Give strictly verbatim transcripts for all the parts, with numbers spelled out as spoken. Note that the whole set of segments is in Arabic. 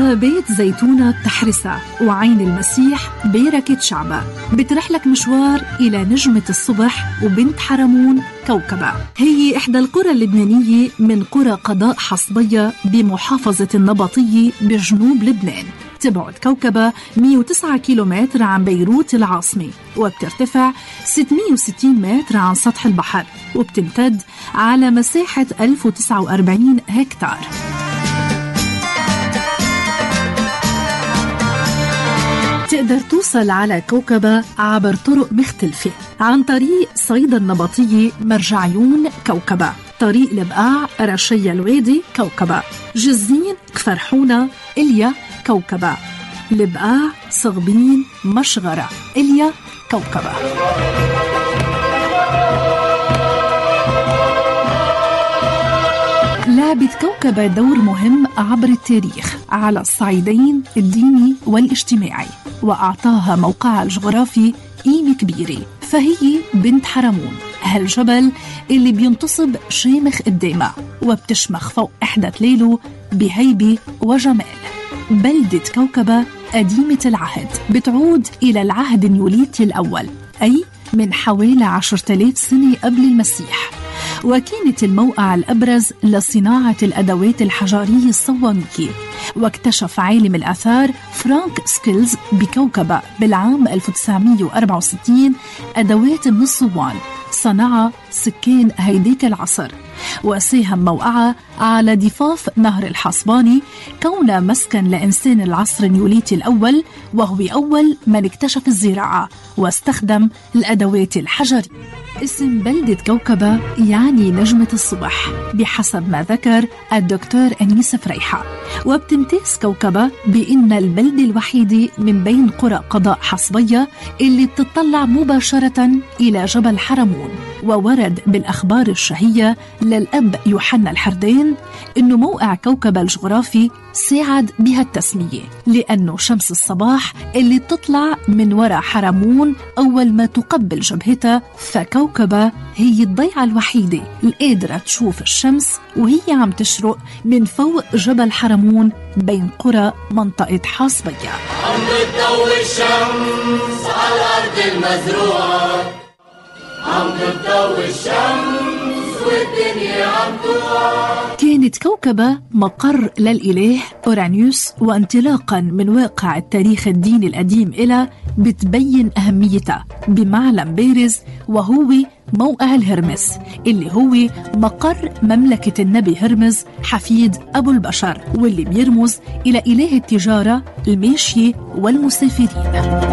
اسمها بيت زيتونة بتحرسة وعين المسيح بيركة شعبة. بترحلك مشوار إلى نجمة الصبح وبنت حرمون كوكبة. هي إحدى القرى اللبنانية من قرى قضاء حصبية بمحافظة النبطية بجنوب لبنان. تبعد كوكبة مئة وتسعة كيلومتر عن بيروت العاصمة، وبترتفع ستمئة وستين متر عن سطح البحر، وبتمتد على مساحة ألف وتسعة وأربعين هكتار. تقدر توصل على كوكبة عبر طرق مختلفة، عن طريق صيدا النبطية مرجعيون كوكبة، طريق البقاع رشية الوادي كوكبة، جزين كفرحونة إليا كوكبة، البقاع صغبين مشغرة إليا كوكبة. لعبت كوكبة دور مهم عبر التاريخ على الصعيدين الديني والاجتماعي، وأعطاها موقعها الجغرافي قيمة كبيرة. فهي بنت حرمون، هالجبل اللي بينتصب شامخ قدامها وبتشمخ فوق إحدى تليله بهيبة وجمال. بلدة كوكبة قديمة العهد، بتعود إلى العهد النيوليتي الأول، أي من حوالي عشرة آلاف سنة قبل المسيح، وكانت الموقع الأبرز لصناعة الأدوات الحجرية الصوامية. واكتشف عالم الآثار فرانك سكيلز بكوكبة بالعام ألف وتسعمئة وأربعة وستين أدوات من الصوان صنعها سكان هيديك العصر، وساهم موقعها على ضفاف نهر الحصباني كونه مسكن لإنسان العصر النيوليتي الأول، وهو أول من اكتشف الزراعة واستخدم الأدوات الحجرية. اسم بلدة كوكبة يعني نجمة الصبح بحسب ما ذكر الدكتور أنيس فريحة. وبتمتاز كوكبة بأن البلدة الوحيدة من بين قرى قضاء حصبية اللي بتطلع مباشرة إلى جبل حرمون. وورد بالأخبار الشهية للأب يوحنا الحردين أنه موقع كوكبة الجغرافي ساعد بها التسمية، لأنه شمس الصباح اللي بتطلع من وراء حرمون أول ما تقبل جبهتها، فكوكبة هي الضيعة الوحيدة القادرة تشوف الشمس وهي عم تشرق من فوق جبل حرمون بين قرى منطقة حاصبية. عم بتضوي الشمس على الأرض المزروعة، عم بتضوي الشمس والدنيا عم توعى. كانت كوكبة مقر للإله أورانيوس، وانطلاقا من واقع التاريخ الديني القديم إلى بتبين أهميتها بمعلم بارز، وهو موقع الهرمس اللي هو مقر مملكة النبي هرمز حفيد أبو البشر، واللي بيرمز إلى إله التجارة الماشية والمسافرين.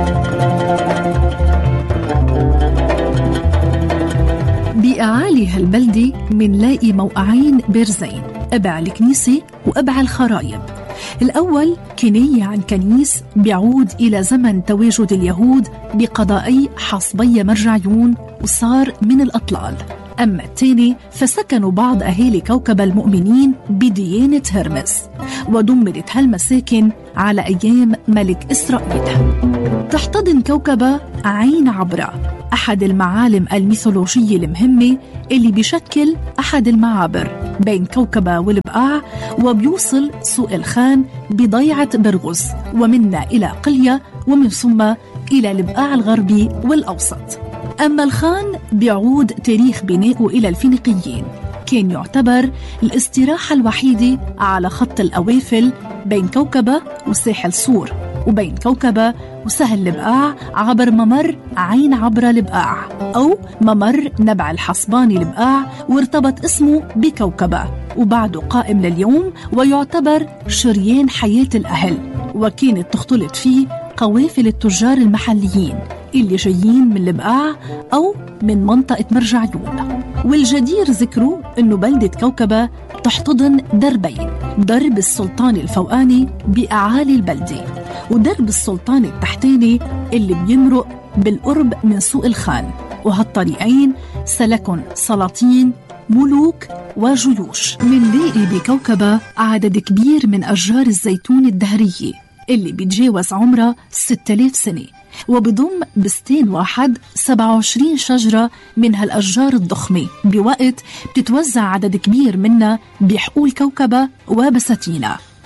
بأعالي هالبلدة منلاقي موقعين بارزين، أبع الكنيسة وأبع الخرايب. الأول كناية عن كنيس بيعود إلى زمن تواجد اليهود بقضائي حصبية مرجعيون وصار من الأطلال. أما الثاني فسكنوا بعض أهالي كوكبة المؤمنين بديانة هرمس، ودمرت هالمساكن على أيام ملك إسرائيل. تحتضن كوكبة عين عبرة، أحد المعالم الميثولوجية المهمة اللي بيشكل أحد المعابر بين كوكبة والبقاع، وبيوصل سوق الخان بضيعة برغز، ومنا إلى قلية، ومن ثم إلى البقاع الغربي والأوسط. أما الخان بيعود تاريخ بنائه إلى الفينيقيين، كان يعتبر الاستراحة الوحيدة على خط الأوافل بين كوكبة وساحل صور، وبين كوكبة وسهل البقاع عبر ممر عين عبرة البقاع أو ممر نبع الحصباني البقاع، وارتبط اسمه بكوكبة وبعده قائم لليوم ويعتبر شريان حياة الأهل، وكانت تختلط فيه قوافل التجار المحليين اللي جايين من البقاع أو من منطقة مرجعيون. والجدير ذكره أنه بلدة كوكبة تحتضن دربين، درب السلطان الفوقاني بأعالي البلدة، ودرب السلطان التحتاني اللي بيمرق بالقرب من سوق الخان. وهالطريقين سلكن سلاطين ملوك وجيوش. منلاقي بكوكبة عدد كبير من أشجار الزيتون الدهرية اللي بيتجاوز عمرها ستة آلاف سنة، وبضم بستين واحد سبعة وعشرين شجرة من هالأشجار الضخمة، بوقت بتتوزع عدد كبير منها بحقول كوكبة وبساتينها.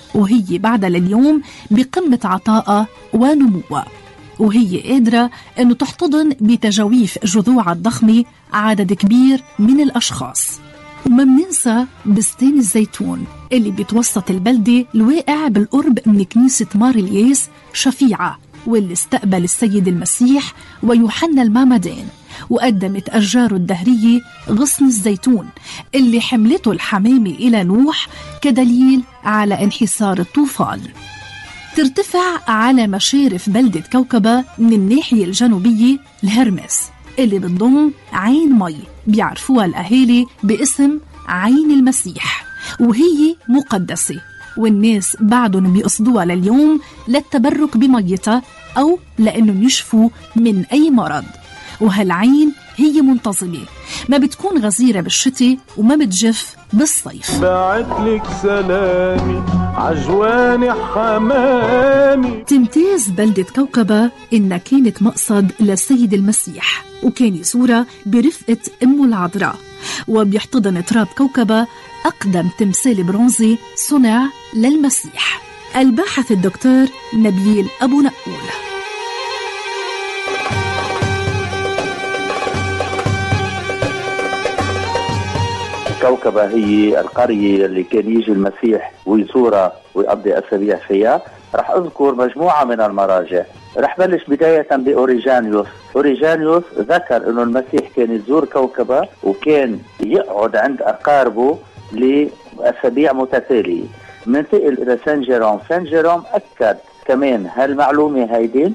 وهي بعد لليوم بقمة عطائها ونموها، وهي قادرة أنه تحتضن بتجاويف جذوعها الضخمة عدد كبير من الأشخاص. وما مننسى بستان الزيتون اللي بتوسط البلدة الواقع بالقرب من كنيسة مار الياس شفيعة، واللي استقبل السيد المسيح ويوحنا المعمدان، وقدمت أشجاره الدهرية غصن الزيتون اللي حملته الحمامة إلى نوح كدليل على انحسار الطوفان. ترتفع على مشارف بلدة كوكبة من الناحية الجنوبية الهرمس اللي بتضم عين مي بيعرفوها الأهالي باسم عين المسيح، وهي مقدسة، والناس بعدهم بيقصدوها لليوم للتبرك بميتها أو لأنهم يشفوا من أي مرض. وهالعين هي منتظمة، ما بتكون غزيرة بالشتاء وما بتجف بالصيف. بعتلك سلامي عجواني حمامي. تمتاز بلدة كوكبة إنها كانت مقصد للسيد المسيح، وكان يزورها برفقة أمه العذراء، وبيحتضن تراب كوكبة أقدم تمثال برونزي صنع للمسيح. الباحث الدكتور نبيل أبو نقول. كوكبة هي القرية اللي كان يجي المسيح ويزورها ويقضي أسابيع فيها. رح أذكر مجموعة من المراجع. رح بلش بداية بأوريجانيوس. أوريجانيوس ذكر أنه المسيح كان يزور كوكبة وكان يقعد عند أقاربه لأسابيع متتالية. منتقل إلى سان جيروم. سان جيروم أكد كمان هالمعلومة هيدين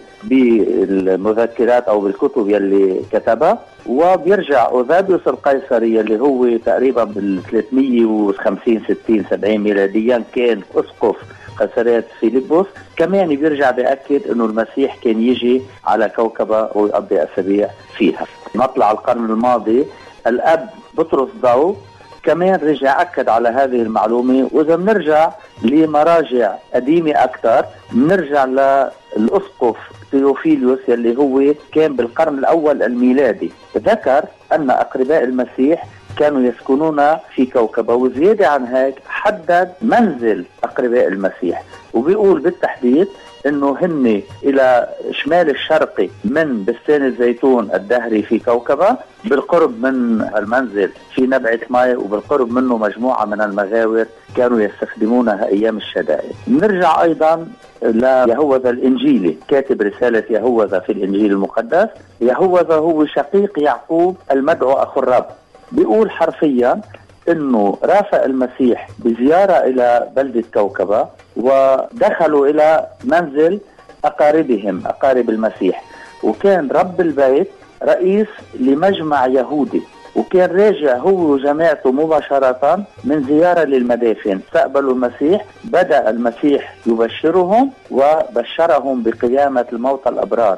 بالمذكرات أو بالكتب يلي كتبها، وبيرجع أوذابيوس القيصري اللي هو تقريبا بال ثلاثمية وخمسين ستين سبعين ميلاديا كان أسقف قيصرية فيلبس، كمان بيرجع بيأكد أنه المسيح كان يجي على كوكبة ويقضي أسابيع فيها. مطلع القرن الماضي الأب بطرس ضو كمان رجع أكد على هذه المعلومة. وإذا بنرجع لمراجع قديمة أكثر بنرجع للأسقف تيوفيليوس اللي هو كان بالقرن الأول الميلادي، ذكر أن أقرباء المسيح كانوا يسكنون في كوكبة، وزيادة عن هيك حدد منزل أقرباء المسيح، وبيقول بالتحديد انه هن الى شمال الشرقي من بستان الزيتون الدهري في كوكبة، بالقرب من المنزل في نبعة ماء، وبالقرب منه مجموعة من المغاور كانوا يستخدمونها ايام الشدائد. نرجع ايضا ليهوذا الانجيلي، كاتب رسالة يهوذا في الانجيل المقدس. يهوذا هو شقيق يعقوب المدعو اخو الرب. بيقول حرفيا انه رافق المسيح بزيارة الى بلدة كوكبة، ودخلوا الى منزل اقاربهم اقارب المسيح، وكان رب البيت رئيس لمجمع يهودي، وكان راجع هو وجماعته مباشرة من زيارة للمدافن. استقبلوا المسيح، بدأ المسيح يبشرهم وبشرهم بقيامة الموتى الأبرار،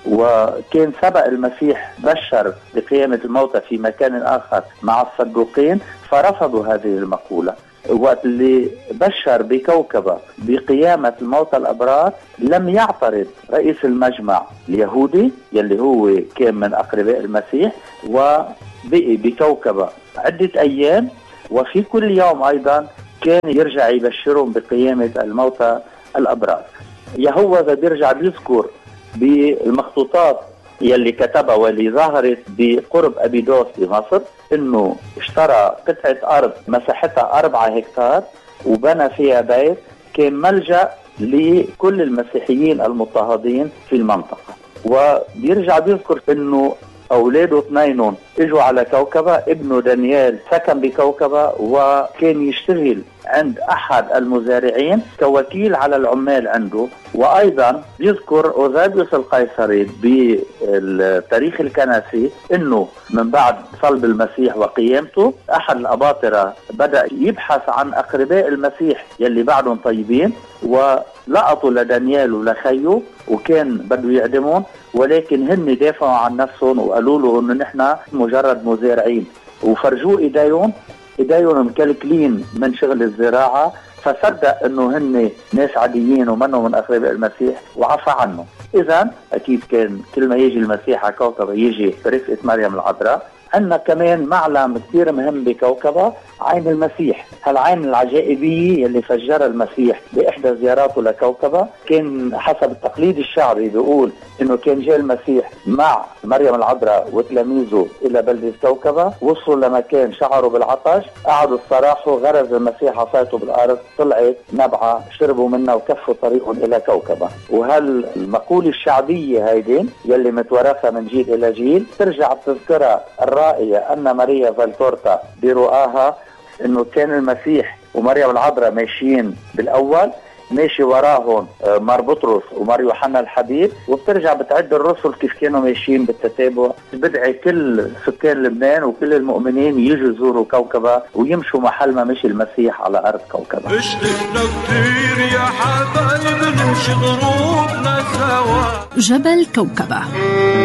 وكان سبق المسيح بشر بقيامة الموتى في مكان آخر مع الصدوقين فرفضوا هذه المقولة. وقت اللي بشر بكوكبة بقيامة الموتى الأبرار لم يعترض رئيس المجمع اليهودي يلي هو كان من أقرباء المسيح، وبقي بكوكبة عدة أيام، وفي كل يوم أيضا كان يرجع يبشرهم بقيامة الموتى الأبرار. يهوذا بيرجع بيذكر بالمخطوطات يلي كتبها واللي ظهرت بقرب أبيدوس بمصر انه اشترى قطعة ارض مساحتها أربعة هكتار وبنى فيها بيت كان ملجأ لكل المسيحيين المضطهدين في المنطقة. وبيرجع بيذكر انه اولاده اثنينهم اجوا على كوكبة، ابنه دانيال سكن بكوكبة وكان يشتغل عند احد المزارعين كوكيل على العمال عنده. وايضا يذكر أوذابيوس القيصري بالتاريخ الكنسي انه من بعد صلب المسيح وقيامته احد الاباطرة بدأ يبحث عن اقرباء المسيح يلي بعدهم طيبين، ولقطوا لدانيال ولخيه وكان بده يعدمون، ولكن هن دافعوا عن نفسهم وقالوا له انه نحن مجرد مزارعين، وفرجوه ايديهم ايديهم مكلكلين من شغل الزراعة، فصدق انه هن ناس عاديين ومنهم من اقرباء المسيح وعفى عنه. اذا اكيد كان كل ما يجي المسيح على كوكب يجي برفقة مريم العذراء عندنا كمان معلم كثير مهم بكوكبة، عين المسيح. هالعين العجائبية اللي فجرها المسيح بإحدى زياراته لكوكبة، كان حسب التقليد الشعبي بيقول إنه كان جاء المسيح مع مريم العذراء وتلاميذه إلى بلدة كوكبة، وصلوا لمكان شعروا بالعطش، قعدوا استراحوا، غرز المسيح عصايته بالأرض، طلعت نبعة، شربوا منها وكفوا طريقهم إلى كوكبة. وهالمقولة الشعبية هيدي يلي متوارثة من جيل إلى جيل ترجع تذكرها الرائية أن ماريا فالتورتا برؤاها إنه كان المسيح ومريم العذراء ماشيين بالأول، ماشي وراهم مار بطرس ومار يوحنا الحبيب، وبترجع بتعد الرسل كيف كانوا ماشيين بالتتابع. بدعي كل سكان لبنان وكل المؤمنين يجوا يزوروا كوكبة ويمشوا محل ما مشي المسيح على أرض كوكبة. اشتقنا كتير يا حبايب نمشي غروبنا سوا. جبل كوكبة.